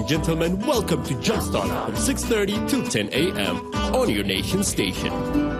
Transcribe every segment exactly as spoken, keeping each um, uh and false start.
gentlemen, welcome to Jumpstart from six thirty to ten a.m. on your nation station.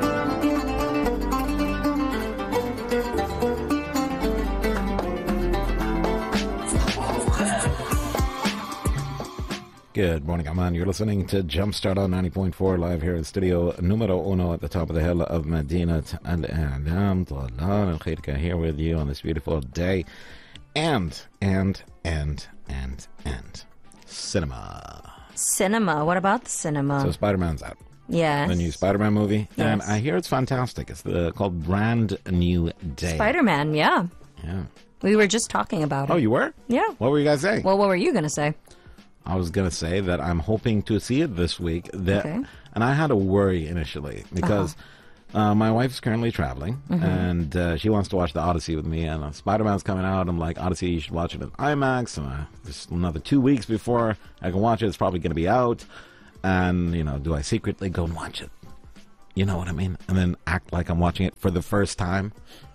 Good morning, Amman. You're listening to Jumpstart on ninety point four live here in studio numero uno at the top of the hill of Medina. Al-A'lam, Talal al-Khairka here with you on this beautiful day. And, and, and, and, and, cinema. Cinema. What about the cinema? So Spider-Man's out. Yes. The new Spider-Man movie. Yes. And I hear it's fantastic. It's the, called Brand New Day. Spider-Man, yeah. Yeah. We were just talking about it. Oh, you were? Yeah. What were you guys saying? Well, what were you going to say? I was going to say that I'm hoping to see it this week. That, Okay. And I had a worry initially because uh-huh. uh, my wife's currently traveling mm-hmm. and uh, she wants to watch the Odyssey with me. And uh, Spider-Man's coming out. I'm like, Odyssey, you should watch it in IMAX. And uh, there's another two weeks before I can watch it. It's probably going to be out. And, you know, do I secretly go and watch it? You know what I mean? And then act like I'm watching it for the first time.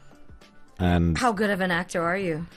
And how good of an actor are you?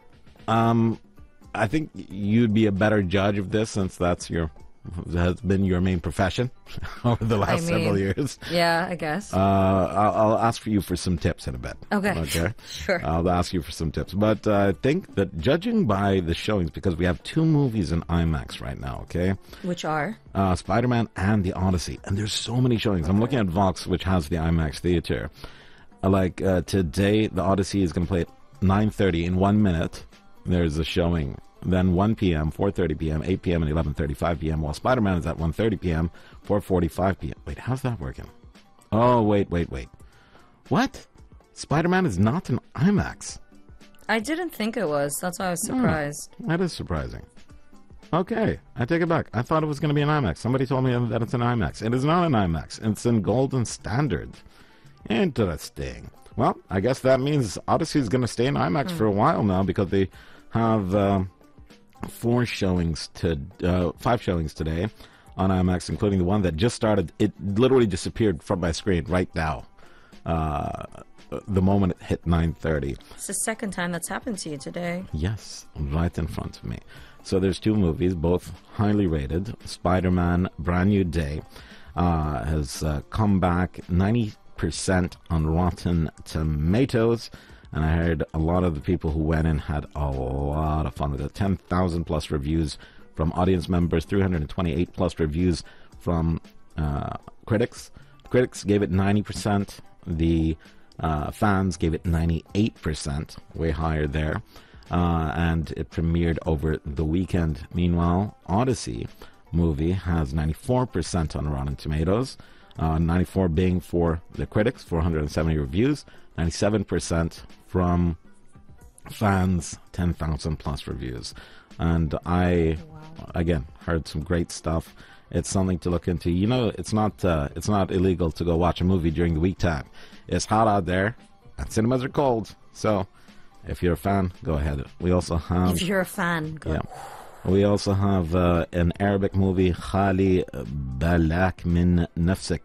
Um... I think you'd be a better judge of this since that's your has been your main profession over the last I mean, several years. Yeah, I guess. Uh, I'll, I'll ask for you for some tips in a bit. Okay. Okay. Sure. I'll ask you for some tips. But uh, I think that judging by the showings, because we have two movies in IMAX right now, okay? Which are? Uh, Spider-Man and The Odyssey. And there's so many showings. I'm looking at Vox, which has the IMAX theater. Uh, like uh, today, The Odyssey is going to play at nine thirty in one minute. There's a showing. Then one p.m., four thirty p.m., eight p.m., and eleven thirty-five p.m., while Spider-Man is at one thirty p.m., four forty-five p.m. Wait, how's that working? Oh, wait, wait, wait. What? Spider-Man is not in IMAX? I didn't think it was. That's why I was surprised. Oh, that is surprising. Okay, I take it back. I thought it was going to be in IMAX. Somebody told me that it's in IMAX. It is not in IMAX. It's in Golden Standard. Interesting. Well, I guess that means Odyssey is going to stay in IMAX mm. for a while now because they have uh, four showings to uh, five showings today on IMAX, including the one that just started. It literally disappeared from my screen right now. Uh, the moment it hit nine thirty. It's the second time that's happened to you today. Yes, right in front of me. So there's two movies, both highly rated. Spider-Man, Brand New Day, uh, has uh, come back ninety percent on Rotten Tomatoes. And I heard a lot of the people who went in had a lot of fun with it. ten thousand plus reviews from audience members, three hundred twenty-eight plus reviews from uh, critics. Critics gave it ninety percent. The uh, fans gave it ninety-eight percent, way higher there. Uh, and it premiered over the weekend. Meanwhile, Odyssey movie has ninety-four percent on Rotten Tomatoes. Uh, ninety-four being for the critics, four hundred seventy reviews, ninety-seven percent from fans, ten thousand plus reviews. And I, wow. again, heard some great stuff. It's something to look into. You know, it's not uh, it's not illegal to go watch a movie during the week time. It's hot out there, and cinemas are cold. So, if you're a fan, go ahead. We also have... If you're a fan, go yeah. We also have uh, an Arabic movie, خلي بالك من نفسك.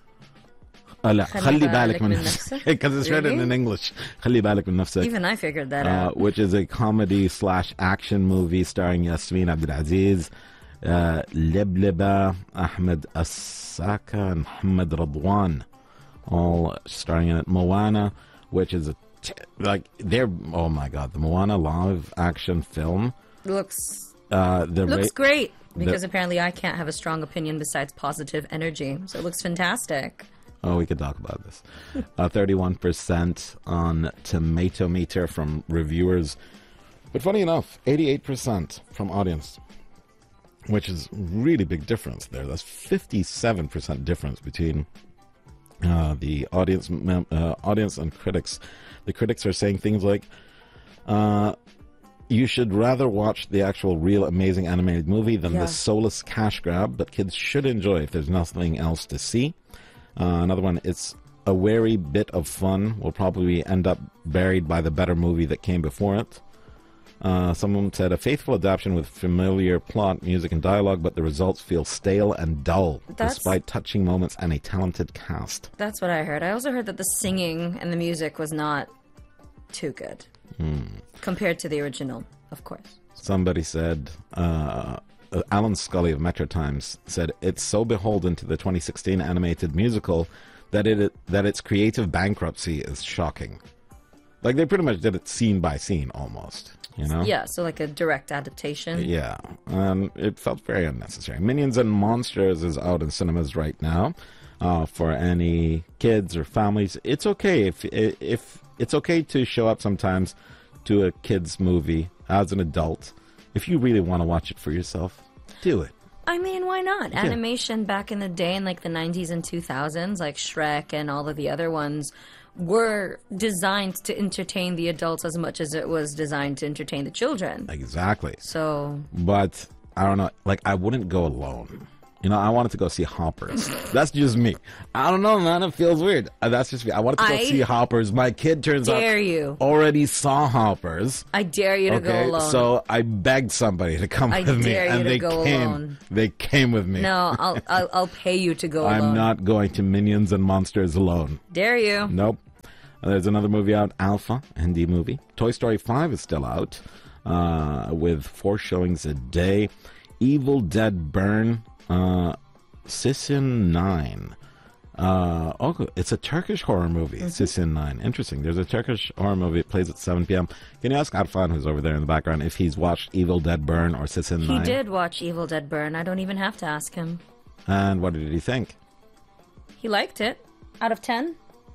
Uh, لا, خلي بالك من نفسك. Because it's really? written in English. خلي بالك من نفسك. Even I figured that uh, out. Which is a comedy slash action movie starring Yasmin Abdulaziz, uh, Lebleba, Ahmed Assaka, and Mohamed Radwan. All starring in it. Moana, which is a... T- like, they're... Oh my god, the Moana live action film. Looks... Uh, the looks ra- great because the, apparently I can't have a strong opinion besides positive energy. So it looks fantastic. Oh, we could talk about this. uh, thirty-one percent on Tomato Meter from reviewers. But funny enough, eighty-eight percent from audience, which is really big difference there. That's fifty-seven percent difference between uh, the audience, uh, audience and critics. The critics are saying things like... Uh, You should rather watch the actual real amazing animated movie than yeah. the soulless cash grab, but kids should enjoy if there's nothing else to see. Uh, another one, it's a wary bit of fun, will probably end up buried by the better movie that came before it. Uh, someone said, a faithful adaptation with familiar plot, music, and dialogue, but the results feel stale and dull, That's... despite touching moments and a talented cast. That's what I heard. I also heard that the singing and the music was not too good. Hmm. Compared to the original, of course. Somebody said, uh, uh, Alan Scully of Metro Times said it's so beholden to the twenty sixteen animated musical that it that its creative bankruptcy is shocking. Like, they pretty much did it scene by scene almost, you know? Yeah, so like a direct adaptation. Yeah, um, it felt very unnecessary. Minions and Monsters is out in cinemas right now. Uh, for any kids or families, it's okay if if it's okay to show up sometimes to a kids movie as an adult. If you really want to watch it for yourself, do it. I mean, why not? Yeah. Animation back in the day in like the nineties and two thousands, like Shrek and all of the other ones, were designed to entertain the adults as much as it was designed to entertain the children. Exactly. So, But I don't know, like, I wouldn't go alone. You know, I wanted to go see Hoppers. That's just me. I don't know, man. It feels weird. Uh, That's just me. I wanted to go I see Hoppers. My kid turns out dare you. already saw Hoppers. I dare you to go Okay, alone. so I begged somebody to come I with me, dare you and to they go came. alone. They came with me. No, I'll, I'll I'll pay you to go I'm alone. not going to Minions and Monsters alone. Dare you? Nope. Uh, There's another movie out, Alpha, Hindi movie. Toy Story five is still out, uh, with four showings a day. Evil Dead Burn, uh, Sisin nine. Uh, oh, it's a Turkish horror movie, Mm-hmm. Sisin nine. Interesting. There's a Turkish horror movie. It plays at seven p.m. Can you ask Arfan, who's over there in the background, if he's watched Evil Dead Burn or Sisin He nine? did watch Evil Dead Burn. I don't even have to ask him. And what did he think? He liked it. Out of ten?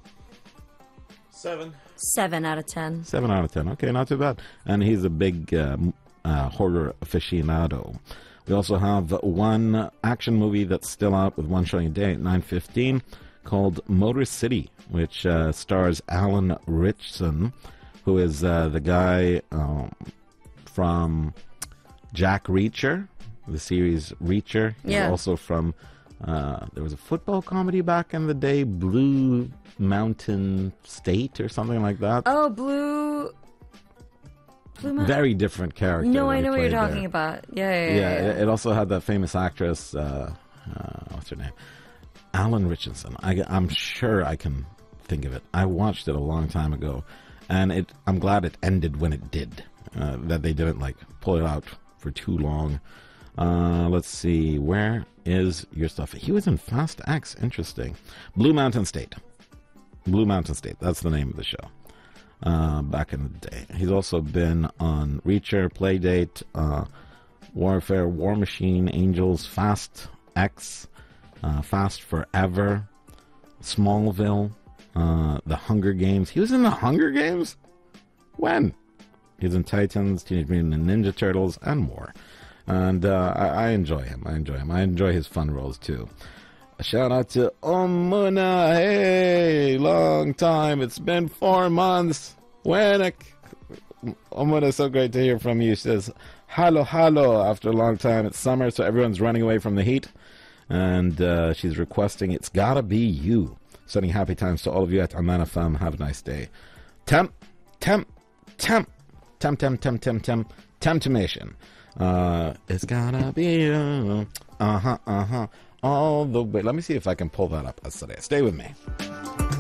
Seven. Seven out of ten. Seven out of ten. Okay, not too bad. And he's a big uh, m- uh, horror aficionado. We also have one action movie that's still out with one showing a day at nine fifteen called Motor City, which uh, stars Alan Ritchson, who is uh, the guy um, from Jack Reacher, the series Reacher. He's Yeah. also from, uh, there was a football comedy back in the day, Blue Mountain State or something like that. Oh, Blue... Blue Mountain. Very different character. No, that I he know what you're played talking there. about. Yeah, yeah, yeah. Yeah, yeah. it- it also had that famous actress, uh, uh, what's her name? Alan Richardson. I, I'm sure I can think of it. I watched it a long time ago, and it. I'm glad it ended when it did. Uh, that they didn't like pull it out for too long. Uh, let's see, where is your stuff? He was in Fast X. Interesting. Blue Mountain State. Blue Mountain State. That's the name of the show. Uh, back in the day. He's also been on Reacher, Playdate, uh, Warfare, War Machine, Angels, Fast X, uh, Fast Forever, Smallville, uh, The Hunger Games. He was in The Hunger Games? When? He's in Titans, Teenage Mutant Ninja Turtles, and more. And uh, I, I enjoy him. I enjoy him. I enjoy his fun roles too. A shout out to Omuna. Hey, long time. It's been four months. When Omuna, so great to hear from you. She says, hello, hello. After a long time, it's summer, so everyone's running away from the heat. And uh, she's requesting It's Gotta Be You. Sending happy times to all of you at Amman F M. Have a nice day. Temp, temp, temp, temp, temp, temp, temp, temp, temptation. Uh, it's gotta be you. Uh-huh, uh-huh. All the way. Let me see if I can pull that up. Stay with me.